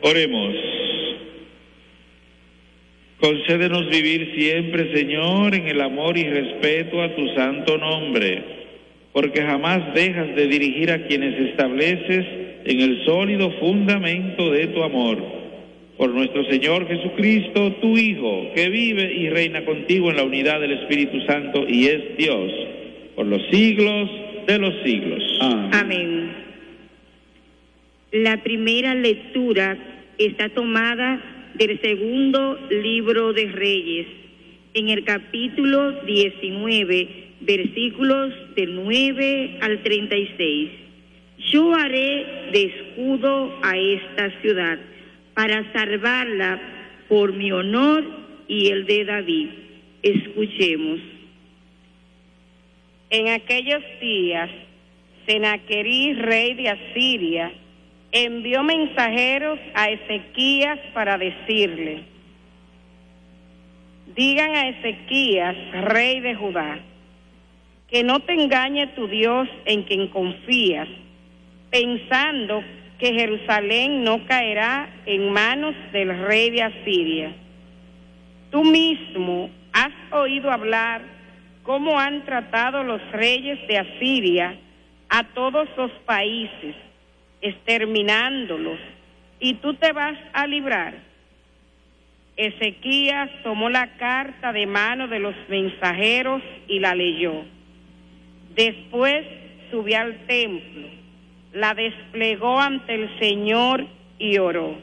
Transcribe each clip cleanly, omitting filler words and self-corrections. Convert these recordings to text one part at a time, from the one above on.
Oremos. Concédenos vivir siempre, Señor, en el amor y respeto a tu santo nombre, porque jamás dejas de dirigir a quienes estableces en el sólido fundamento de tu amor. Por nuestro Señor Jesucristo, tu Hijo, que vive y reina contigo en la unidad del Espíritu Santo y es Dios, por los siglos de los siglos. Amén. Amén. La primera lectura está tomada del segundo libro de Reyes, en el capítulo 19, versículos del 9 al 36. Yo haré de escudo a esta ciudad para salvarla por mi honor y el de David. Escuchemos. En aquellos días, Senaquerí, rey de Asiria, envió mensajeros a Ezequías para decirle: digan a Ezequías, rey de Judá, que no te engañe tu Dios en quien confías, pensando que Jerusalén no caerá en manos del rey de Asiria. Tú mismo has oído hablar cómo han tratado los reyes de Asiria a todos los países, exterminándolos, y tú te vas a librar. Ezequías tomó la carta de mano de los mensajeros y la leyó. Después subió al templo, la desplegó ante el Señor y oró: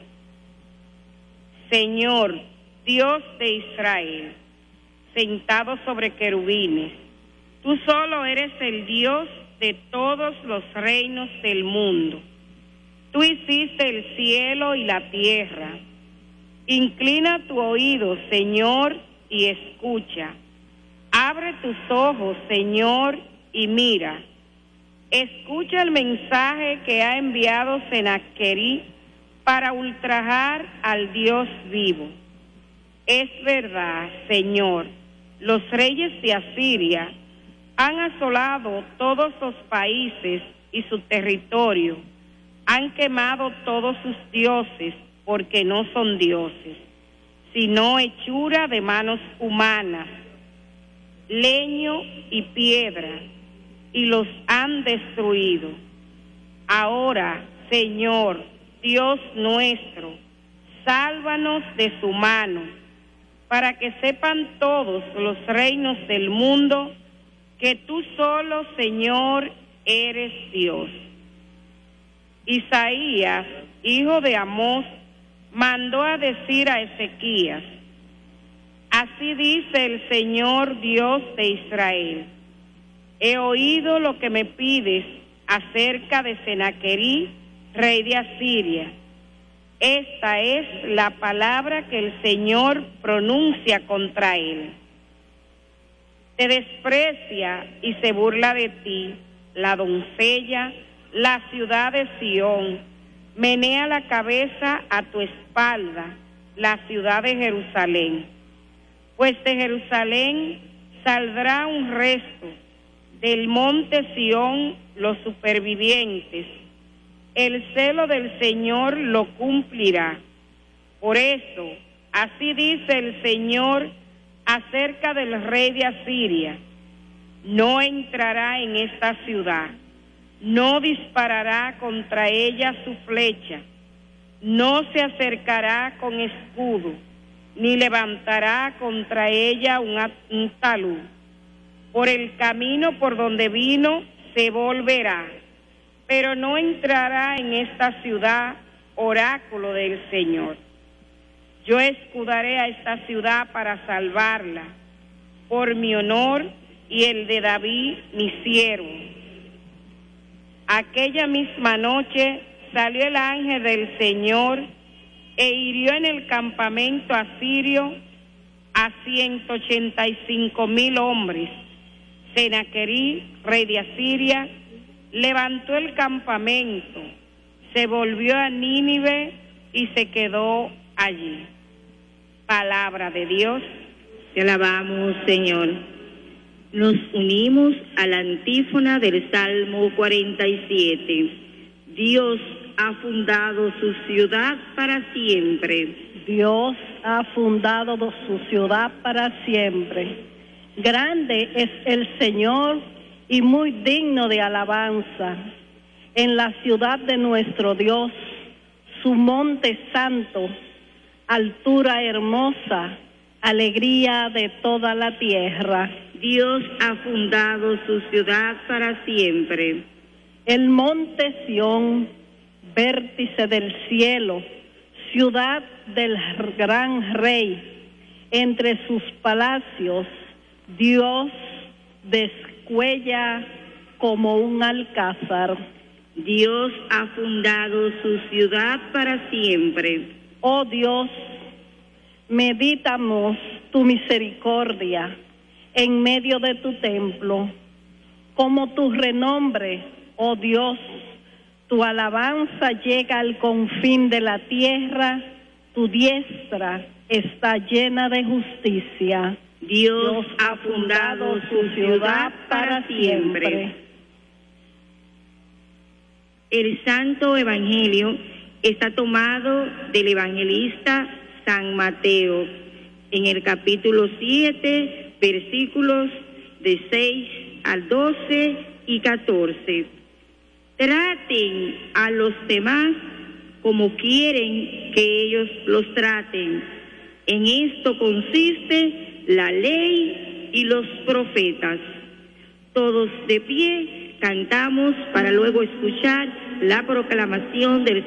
Señor, Dios de Israel, sentado sobre querubines, tú solo eres el Dios de todos los reinos del mundo. Tú hiciste el cielo y la tierra. Inclina tu oído, Señor, y escucha. Abre tus ojos, Señor, y mira. Escucha el mensaje que ha enviado Senaquerí para ultrajar al Dios vivo. Es verdad, Señor, los reyes de Asiria han asolado todos los países y su territorio, han quemado todos sus dioses, porque no son dioses, sino hechura de manos humanas, leño y piedra, y los han destruido. Ahora, Señor, Dios nuestro, sálvanos de su mano, para que sepan todos los reinos del mundo que tú solo, Señor, eres Dios. Isaías, hijo de Amós, mandó a decir a Ezequías: así dice el Señor Dios de Israel: he oído lo que me pides acerca de Senaquerí, rey de Asiria. Esta es la palabra que el Señor pronuncia contra él. Te desprecia y se burla de ti la doncella, la ciudad de Sión. Menea la cabeza a tu espalda, la ciudad de Jerusalén. Pues de Jerusalén saldrá un resto, del monte Sión los supervivientes. El celo del Señor lo cumplirá. Por eso, así dice el Señor acerca del rey de Asiria: no entrará en esta ciudad, no disparará contra ella su flecha, no se acercará con escudo, ni levantará contra ella un talud. Por el camino por donde vino se volverá, pero no entrará en esta ciudad, oráculo del Señor. Yo escudaré a esta ciudad para salvarla, por mi honor y el de David, mi siervo. Aquella misma noche salió el ángel del Señor e hirió en el campamento asirio a 185,000 hombres. Senaquerí, rey de Asiria, levantó el campamento, se volvió a Nínive y se quedó allí. Palabra de Dios. Te alabamos, Señor. Nos unimos a la antífona del Salmo 47. Dios ha fundado su ciudad para siempre. Dios ha fundado su ciudad para siempre. Grande es el Señor y muy digno de alabanza. En la ciudad de nuestro Dios, su monte santo, altura hermosa, alegría de toda la tierra. Dios ha fundado su ciudad para siempre. El monte Sión, vértice del cielo, ciudad del gran rey, entre sus palacios, Dios descuella como un alcázar. Dios ha fundado su ciudad para siempre. Oh Dios, meditamos tu misericordia en medio de tu templo, como tu renombre, oh Dios, tu alabanza llega al confín de la tierra, tu diestra está llena de justicia. Dios ha fundado su ciudad para siempre. El Santo Evangelio está tomado del evangelista San Mateo, en el capítulo 7, versículos de 6 al 12 y 14. Traten a los demás como quieren que ellos los traten. En esto consiste la ley y los profetas. Todos de pie cantamos para luego escuchar la proclamación del